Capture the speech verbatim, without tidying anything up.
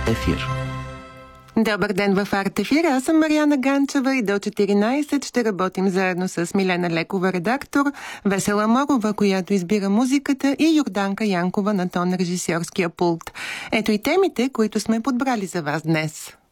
ефир. Добър ден в Арт Ефир. Аз съм Мариана Ганчева и до четиринайсет ще работим заедно с Милена Лекова, редактор, Весела Морова, която избира музиката, и Йорданка Янкова на тон режисьорския пулт. Ето и темите, които сме подбрали за вас днес.